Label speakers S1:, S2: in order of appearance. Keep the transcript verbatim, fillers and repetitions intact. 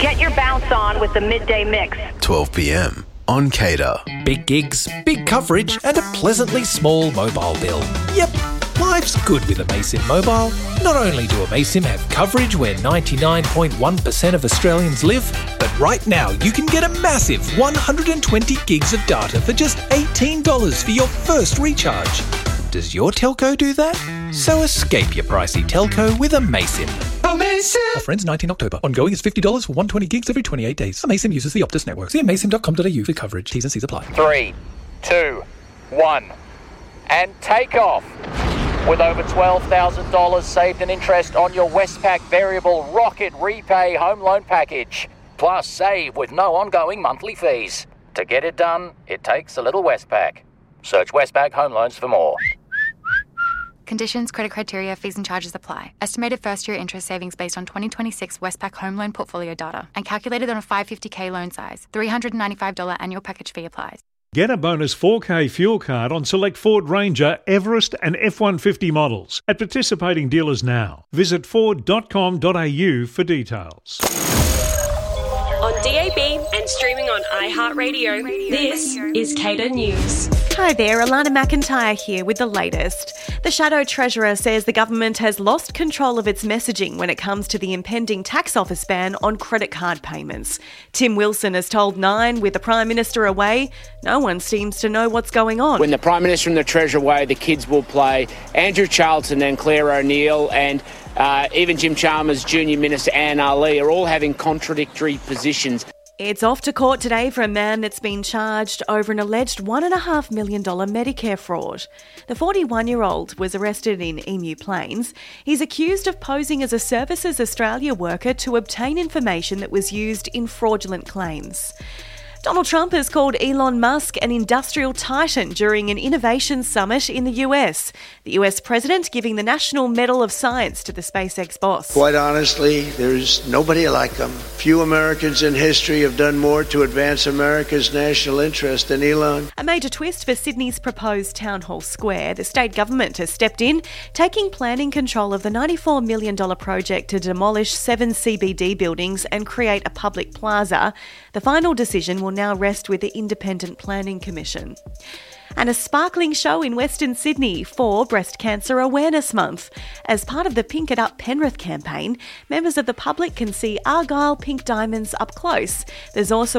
S1: Get your bounce on with the Midday Mix.
S2: twelve p.m. on Cater.
S3: Big gigs, big coverage, and a pleasantly small mobile bill. Yep, life's good with Amaysim Mobile. Not only do Amaysim have coverage where ninety-nine point one percent of Australians live, but right now you can get a massive one hundred twenty gigs of data for just eighteen dollars for your first recharge. Does your telco do that? So escape your pricey telco with Amaysim. Amaysim! Offer ends nineteenth October. Ongoing is fifty dollars for one hundred twenty gigs every twenty-eight days. Amaysim uses the Optus network. See amaysim dot com dot a u for coverage. T's and C's apply.
S4: Three, two, one, and take off. With over twelve thousand dollars saved in interest on your Westpac Variable Rocket Repay Home Loan Package. Plus save with no ongoing monthly fees. To get it done, it takes a little Westpac. Search Westpac Home Loans for more.
S5: Conditions, credit criteria, fees and charges apply. Estimated first-year interest savings based on twenty twenty-six Westpac home loan portfolio data and calculated on a five hundred fifty thousand loan size. three hundred ninety-five dollars annual package fee applies.
S6: Get a bonus four K fuel card on select Ford Ranger, Everest and F one fifty models at participating dealers now. Visit ford dot com dot a u for details.
S7: On D A B and streaming on iHeartRadio, this is Cater News.
S8: Hi there, Alana McIntyre here with the latest. The Shadow Treasurer says the government has lost control of its messaging when it comes to the impending tax office ban on credit card payments. Tim Wilson has told Nine, with the Prime Minister away, no one seems to know what's going on.
S9: When the Prime Minister and the Treasurer away, the kids will play. Andrew Charlton and Claire O'Neill and uh, even Jim Chalmers, Junior Minister Anne Ali are all having contradictory positions.
S8: It's off to court today for a man that's been charged over an alleged one point five million dollars Medicare fraud. The forty-one-year-old was arrested in Emu Plains. He's accused of posing as a Services Australia worker to obtain information that was used in fraudulent claims. Donald Trump has called Elon Musk an industrial titan during an innovation summit in the U S. The U S president giving the National Medal of Science to the SpaceX boss.
S10: Quite honestly, there's nobody like him. Few Americans in history have done more to advance America's national interest than Elon.
S8: A major twist for Sydney's proposed Town Hall Square. The state government has stepped in, taking planning control of the ninety-four million dollars project to demolish seven C B D buildings and create a public plaza. The final decision will now rest with the Independent Planning Commission. And a sparkling show in Western Sydney for Breast Cancer Awareness Month. As part of the Pink It Up Penrith campaign, members of the public can see Argyle pink diamonds up close. There's also